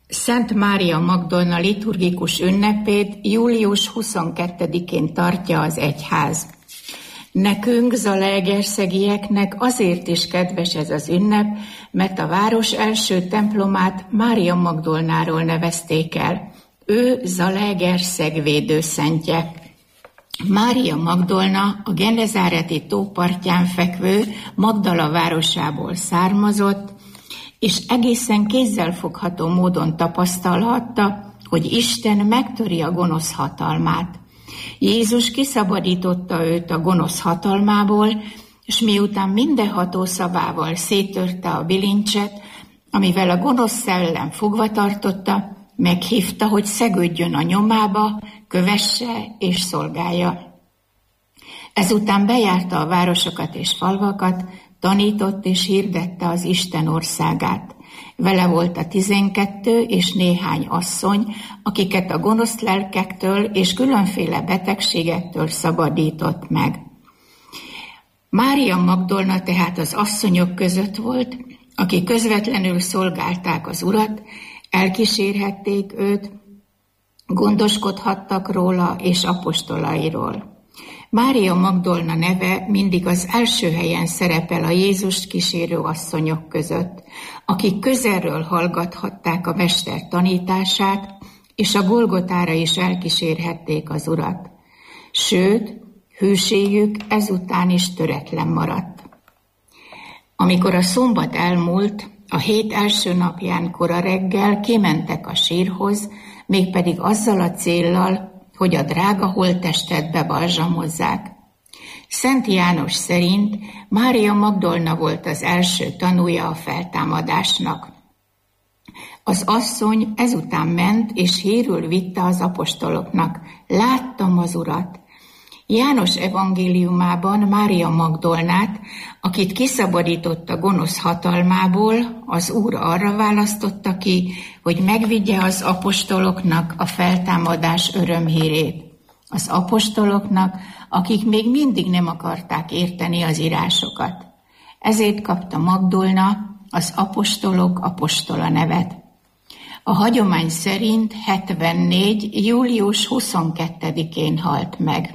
Szent Mária Magdolna liturgikus ünnepét július 22-én tartja az egyház. Nekünk, zalaegerszegieknek azért is kedves ez az ünnep, mert a város első templomát Mária Magdolnáról nevezték el. Ő Zalaegerszeg védőszentje. Mária Magdolna a Genezáreti tó partján fekvő Magdala városából származott, és egészen kézzelfogható módon tapasztalhatta, hogy Isten megtöri a gonosz hatalmát. Jézus kiszabadította őt a gonosz hatalmából, és miután mindenható szavával széttörte a bilincset, amivel a gonosz szellem fogva tartotta, meghívta, hogy szegődjön a nyomába, kövesse és szolgálja. Ezután bejárta a városokat és falvakat, tanított és hirdette az Isten országát. Vele volt a 12 és néhány asszony, akiket a gonosz lelkektől és különféle betegségektől szabadított meg. Mária Magdolna tehát az asszonyok között volt, akik közvetlenül szolgálták az Urat, elkísérhették őt, gondoskodhattak róla és apostolairól. Mária Magdolna neve mindig az első helyen szerepel a Jézust kísérő asszonyok között, akik közelről hallgathatták a mester tanítását, és a Golgotára is elkísérhették az Urat. Sőt, hűségük ezután is töretlen maradt. Amikor a szombat elmúlt, a hét első napján kora reggel kimentek a sírhoz, mégpedig azzal a céllal, hogy a drága holttestet bebalzsamozzák. Szent János szerint Mária Magdolna volt az első tanúja a feltámadásnak. Az asszony ezután ment és hírül vitte az apostoloknak: láttam az Urat. János evangéliumában Mária Magdolnát, akit kiszabadított a gonosz hatalmából, az Úr arra választotta ki, hogy megvigye az apostoloknak a feltámadás örömhírét. Az apostoloknak, akik még mindig nem akarták érteni az írásokat. Ezért kapta Magdolna az apostolok apostola nevet. A hagyomány szerint 74. július 22-én halt meg.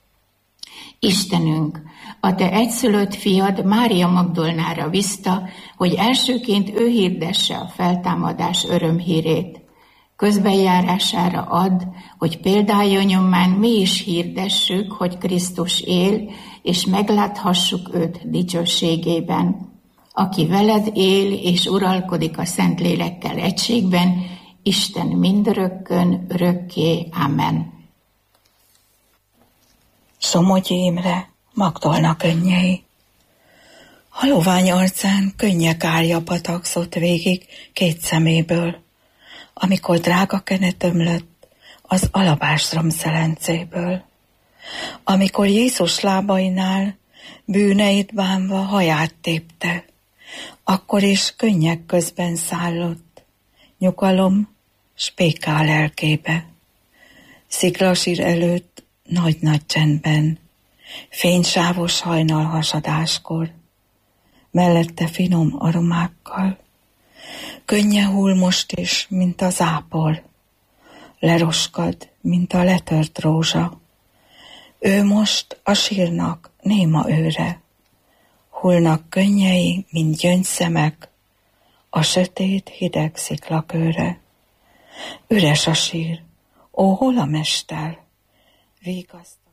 Istenünk, a te egyszülött fiad Mária Magdolnára bízta, hogy elsőként ő hirdesse a feltámadás örömhírét. Közbenjárására add, hogy példája nyomán mi is hirdessük, hogy Krisztus él, és megláthassuk őt dicsőségében. Aki veled él és uralkodik a Szentlélekkel egységben, Isten mindörökkön, örökké. Amen. Somogyi Imre, Magdolna könnyei. Halovány arcán könnyek árja patakzott végig két szeméből, amikor drága kenet ömlött az alabástrom szelencéből. Amikor Jézus lábainál bűneit bánva haját tépte, akkor is könnyek közben szállott, nyugalom s béke a lelkébe. Sziklasír előtt nagy-nagy csendben, fénysávos hajnal hasadáskor, mellette finom aromákkal, könnye hull most is, mint a zápor, leroskad, mint a letört rózsa. Ő most a sírnak néma őre, hullnak könnyei, mint gyöngyszemek, a sötét, hideg sziklakőre. Üres a sír, ó, hol a mester? Vigasztal.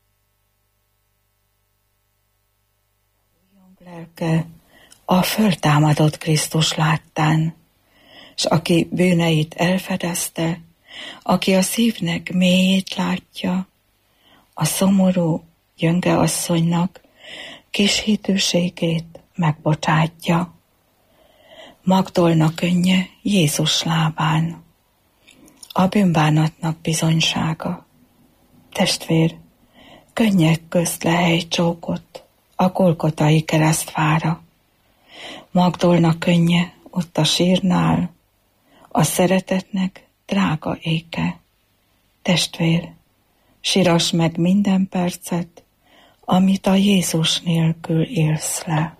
Újjong lelke a föltámadott Krisztus láttán, s aki bűneit elfedezte, aki a szívnek mélyét látja, a szomorú, gyönge asszonynak kis hitűségét megbocsátja. Magdolna könnye Jézus lábán, a bűnbánatnak bizonysága. Testvér, könnyek közt lehely csókot a Golgotai keresztfára. Magdolna könnye ott a sírnál, a szeretetnek drága éke. Testvér, sírass meg minden percet, amit a Jézus nélkül élsz le.